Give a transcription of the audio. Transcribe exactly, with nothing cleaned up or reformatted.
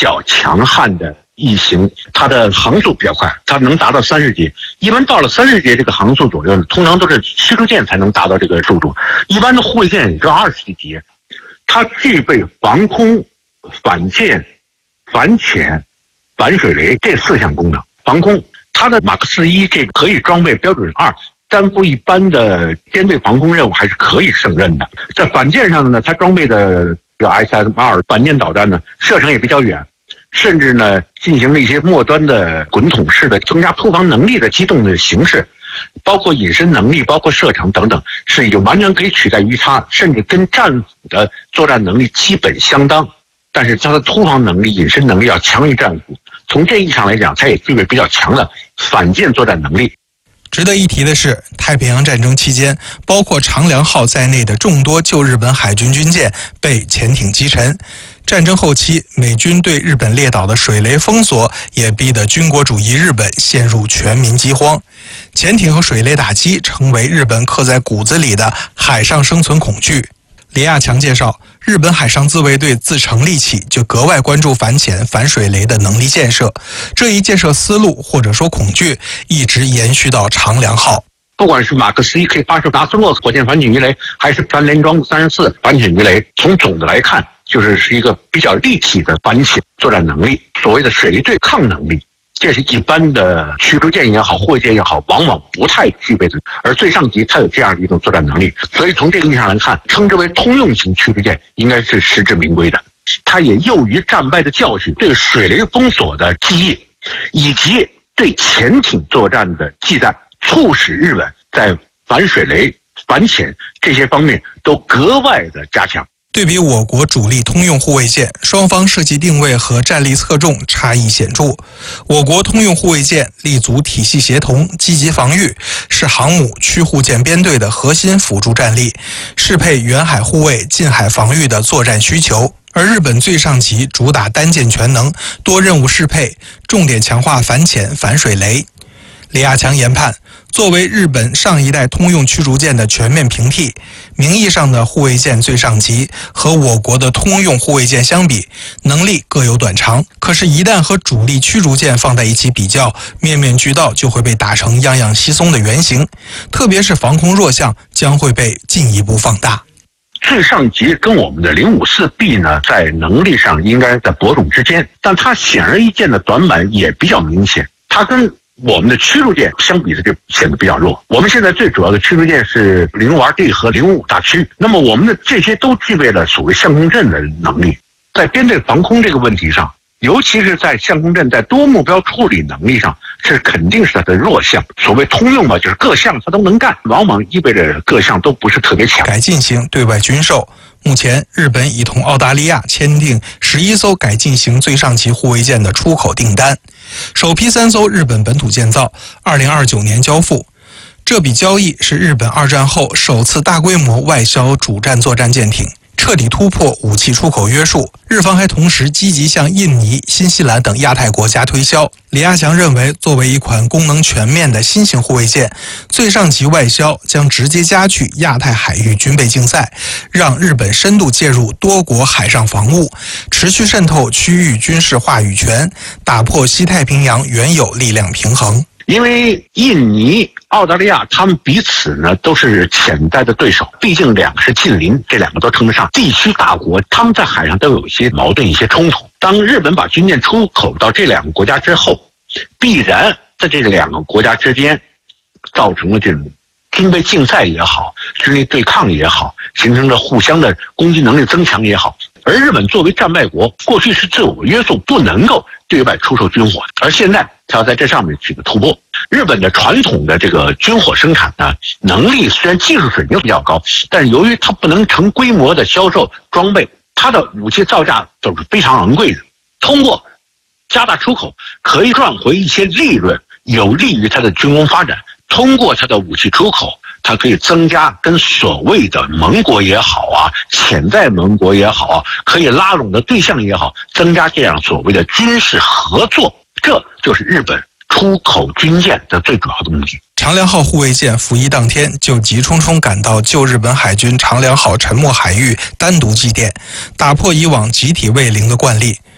较强悍的异形，它的航速比较快，它能达到三十节。一般到了三十节这个航速左右，通常都是驱逐舰才能达到这个速度，一般的护卫舰也就二十几节。它具备防空、反舰、反潜、反水雷这四项功能。防空，它的马克思一这个可以装备标准二，担负一般的舰队防空任务还是可以胜任的。在反舰上呢，它装备的这 S M 二 反舰导弹呢，射程也比较远。甚至呢，进行了一些末端的滚筒式的增加突防能力的机动的形式，包括隐身能力，包括射程等等，是已经完全可以取代于它，甚至跟战斧的作战能力基本相当。但是它的突防能力、隐身能力要强于战斧。从这意义上来讲，它也具备比较强的反舰作战能力。 值得一提的是，太平洋战争期间，包括长良号在内的众多旧日本海军军舰被潜艇击沉。战争后期，美军对日本列岛的水雷封锁也逼得军国主义日本陷入全民饥荒。潜艇和水雷打击成为日本刻在骨子里的海上生存恐惧。李亚强介绍，日本海上自卫队自成立起就格外关注反潜、反水雷的能力建设，这一建设思路或者说恐惧一直延续到长良号。 不管是马克思一 K 八十达斯洛火箭反潜鱼雷，还是三联装三十四反潜鱼雷，从总的来看，就是是一个比较立体的反潜作战能力，所谓的水雷对抗能力，这是一般的驱逐舰也好，护卫舰也好，往往不太具备的。而最上级它有这样的一种作战能力，所以从这个意义上来看，称之为通用型驱逐舰应该是实至名归的。它也囿于战败的教训，对水雷封锁的记忆，以及对潜艇作战的忌惮，促使日本在反水雷、反潜这些方面都格外的加强。 对比我国主力通用护卫舰，双方设计定位和战力侧重差异显著。我国通用护卫舰立足体系协同、积极防御，是航母驱护舰编队的核心辅助战力，适配远海护卫、近海防御的作战需求。而日本最上级主打单舰全能，多任务适配，重点强化反潜、反水雷。李亚强研判，作为日本上一代通用驱逐舰的全面平替，名义上的护卫舰最上级和我国的通用护卫舰相比，能力各有短长。可是，一旦和主力驱逐舰放在一起比较，面面俱到就会被打成样样稀松的原型，特别是防空弱项将会被进一步放大。 最上级跟我们的零五四 B 呢，在能力上应该在伯仲之间，但它显而易见的短板也比较明显，它跟我们的驱逐舰相比的就显得比较弱。我们现在最主要的驱逐舰是零五 R D 和零五大驱，那么我们的这些都具备了所谓相控阵的能力，在编队防空这个问题上，尤其是在相控阵在多目标处理能力上，这肯定是它的弱项。所谓通用嘛，就是各项它都能干，往往意味着各项都不是特别强。 改进型对外军售，目前日本已同澳大利亚签订十一艘改进型最上级护卫舰的出口订单，首批三艘日本本土建造，二零二九年交付。这笔交易是日本二战后首次大规模外销主战作战舰艇，彻底突破武器出口约束。日方还同时积极向印尼、新西兰等亚太国家推销。李亚强认为，作为一款功能全面的新型护卫舰，最上级外销将直接加剧亚太海域军备竞赛，让日本深度介入多国海上防务，持续渗透区域军事话语权，打破西太平洋原有力量平衡。 因为印尼、澳大利亚他们彼此呢都是潜在的对手，毕竟两个是近邻，这两个都称得上地区大国，他们在海上都有一些矛盾、一些冲突。当日本把军舰出口到这两个国家之后，必然在这两个国家之间造成了这种军备竞赛也好，军力对抗也好，形成了互相的攻击能力增强也好。而日本作为战败国，过去是自我约束，不能够对外出售军火，而现在它要在这上面取得突破。日本的传统的这个军火生产呢，能力虽然技术水平比较高，但是由于它不能成规模的销售装备，它的武器造价都是非常昂贵的。通过加大出口，可以赚回一些利润，有利于它的军工发展。通过它的武器出口，它可以增加跟所谓的盟国也好啊，潜在盟国也好啊，可以拉拢的对象也好，增加这样所谓的军事合作，这就是日本出口军舰的最主要的目的。 长良号护卫舰服役当天就急冲冲赶到旧日本海军长良号沉没海域单独祭奠，打破以往集体慰灵的惯例。